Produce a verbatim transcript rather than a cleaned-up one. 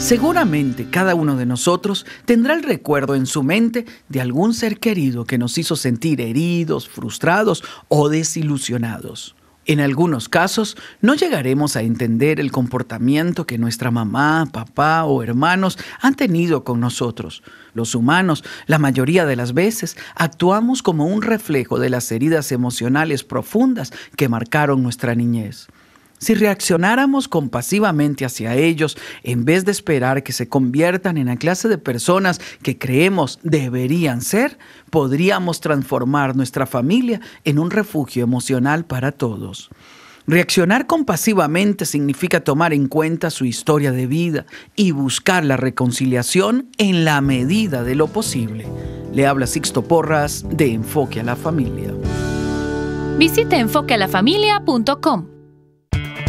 Seguramente cada uno de nosotros tendrá el recuerdo en su mente de algún ser querido que nos hizo sentir heridos, frustrados o desilusionados. En algunos casos, no llegaremos a entender el comportamiento que nuestra mamá, papá o hermanos han tenido con nosotros. Los humanos, la mayoría de las veces, actuamos como un reflejo de las heridas emocionales profundas que marcaron nuestra niñez. Si reaccionáramos compasivamente hacia ellos, en vez de esperar que se conviertan en la clase de personas que creemos deberían ser, podríamos transformar nuestra familia en un refugio emocional para todos. Reaccionar compasivamente significa tomar en cuenta su historia de vida y buscar la reconciliación en la medida de lo posible. Le habla Sixto Porras de Enfoque a la Familia. Visite enfoque a la familia punto com.